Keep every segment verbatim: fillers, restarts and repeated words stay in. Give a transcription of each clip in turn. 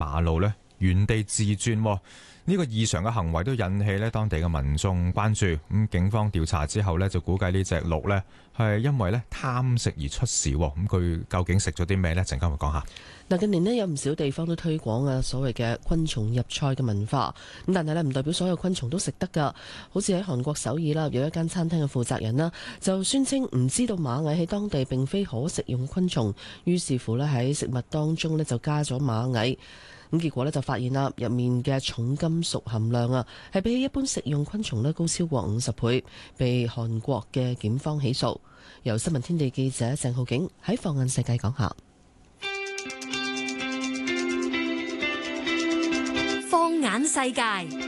馬路呢原地自轉，呢個異常嘅行為都引起咧當地嘅民眾關注。咁警方調查之後呢，就估計呢隻鹿呢係因為咧貪食而出事。咁佢究竟食咗啲咩呢？陣間會講下。 嗱，近年咧有唔少地方都推廣啊所謂嘅昆蟲入菜嘅文化，咁但係咧唔代表所有昆蟲都食得㗎。好似喺韓國首爾啦，有一間餐廳嘅負責人啦，就宣稱唔知道螞蟻喺當地並非可食用昆蟲，於是乎咧喺食物當中咧就加咗螞蟻。咁結果咧就發現啦，入面嘅重金屬含量啊，係比起一般食用昆蟲咧高超過五十倍，被韓國嘅檢方起訴。由新聞天地記者鄭浩景喺放眼世界講下。 放眼世界。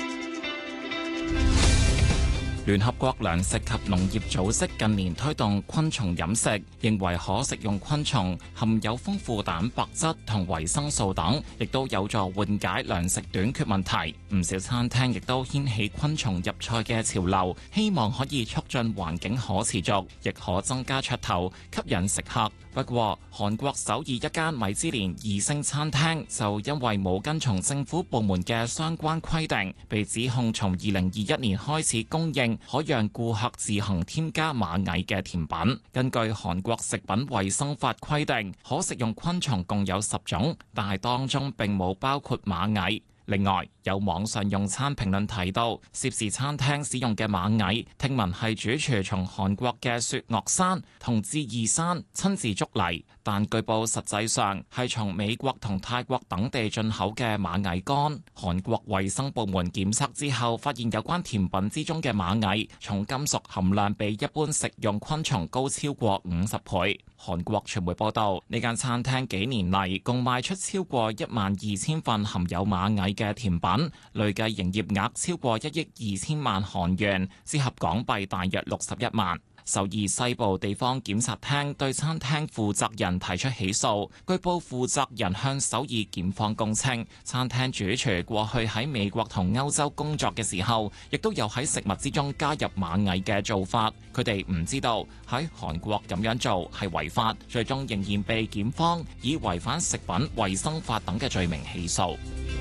聯合國糧食及農業組織近年推動昆蟲飲食，認為可食用昆蟲含有豐富蛋白質同維生素等，亦都有助緩解糧食短缺問題。唔少餐廳亦都掀起昆蟲入菜嘅潮流，希望可以促進環境可持續，亦可增加噱頭，吸引食客。不過，韓國首爾一間米芝蓮二星餐廳就因為冇跟從政府部門嘅相關規定，被指控從二零二一年開始供應可讓顧客自行添加螞蟻嘅甜品。根據韓國食品衛生法規定，可食用昆蟲共有十種，但係當中並冇包括螞蟻。另外，有網上用餐評論提到，涉事餐廳使用嘅螞蟻，聽聞係主廚從韓國嘅雪嶽山同智異山親自捉嚟，但據報實際上係從美國同泰國等地進口嘅螞蟻乾。韓國衛生部門檢測之後，發現有關甜品之中嘅螞蟻重金屬含量比一般食用昆蟲高超過五十倍。韓國傳媒報道，呢間餐廳幾年嚟共賣出超過一萬二千份含有螞蟻嘅甜品，累計營業額超過一億二千萬韓元，折合港幣大約六十一萬。首爾西部地方檢察廳對餐廳負責人提出起訴，據報負責人向首爾檢方供稱，餐廳主廚過去喺美國同歐洲工作嘅時候，亦都有喺食物之中加入螞蟻嘅做法，佢哋唔知道喺韓國咁樣做係違法，最終仍然被檢方以違反食品衛生法等嘅罪名起訴。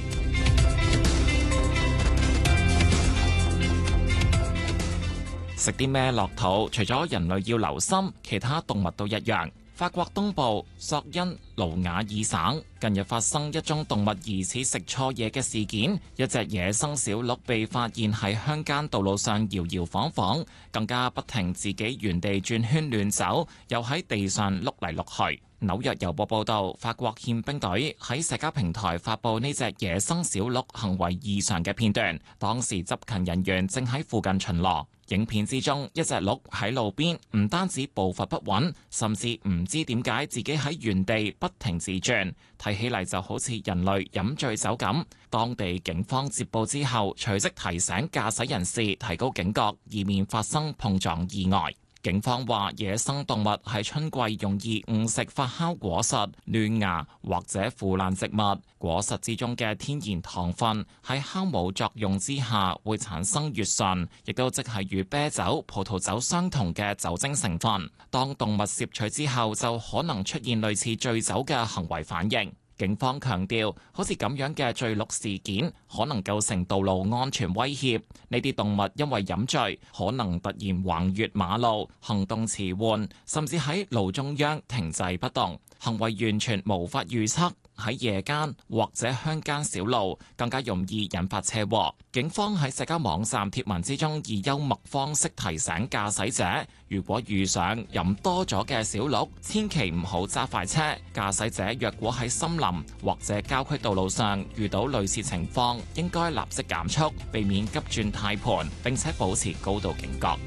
食啲咩落肚，除咗人類要留心，其他動物都一樣。法國東部索恩盧瓦爾省近日發生一宗動物疑似食錯嘢嘅事件，一隻野生小鹿被發現喺鄉間道路上搖搖晃晃，更加不停自己原地轉圈亂走，又喺地上碌嚟碌去。紐約郵報報導，法國憲兵隊喺社交平台發布呢隻野生小鹿行為異常嘅片段，當時執勤人員正喺附近巡邏。影片之中，一隻鹿喺路邊，唔單止步伐不穩，甚至唔知點解自己喺原地不停自轉，睇起嚟就好似人類飲醉酒咁。當地警方接報之後，隨即提醒駕駛人士提高警覺，以免發生碰撞意外。警方話，野生動物喺春季容易誤食發酵果實、嫩芽或者腐爛植物。果實之中嘅天然糖分喺酵母作用之下會產生乙醇，亦都即係與啤酒、葡萄酒相同嘅酒精成分。當動物攝取之後，就可能出現類似醉酒嘅行為反應。警方強調，好似咁樣嘅醉鹿事件可能構成道路安全威脅。呢啲動物因為飲醉，可能突然橫越馬路，行動遲緩，甚至喺路中央停滯不動，行為完全無法預測。喺夜間或者鄉間小路更加容易引發車禍。警方喺社交網站貼文之中以幽默方式提醒駕駛者，如果遇上飲多咗嘅小鹿，千祈唔好揸快車。駕駛者若果喺森林或者郊區道路上遇到類似情況，應該立即減速，避免急轉軚盤，並且保持高度警覺。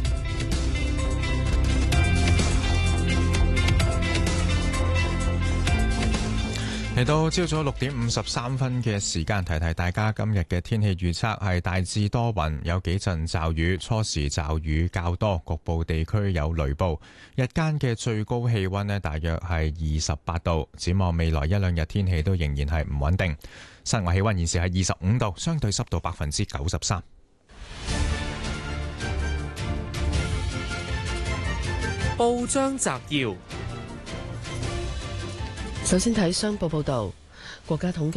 嚟到朝早六點五十三分嘅時間，提提大家今日嘅天氣預測係大致多雲，有幾陣驟雨，初時驟雨較多，局部地區有雷暴。日間嘅最高氣溫呢，大約係二十八度。展望未來一兩日天氣都仍然係唔穩定。室外氣溫現時係二十五度，相對濕度百分之九十三。 報章摘要。 首先睇商報報導，國家統計